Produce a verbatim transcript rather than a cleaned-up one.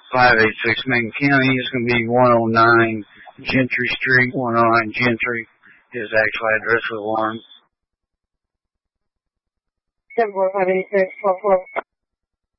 five eight six Macon County. It's going to be one oh nine Gentry Street, one oh nine Gentry. His actual address for the alarm. ten four five eight six, twelve twelve.